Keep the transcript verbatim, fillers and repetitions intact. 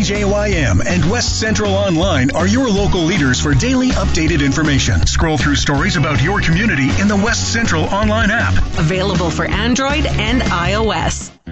J Y M and West Central Online are your local leaders for daily updated information. Scroll through stories about your community in the West Central Online app. Available for Android and iOS.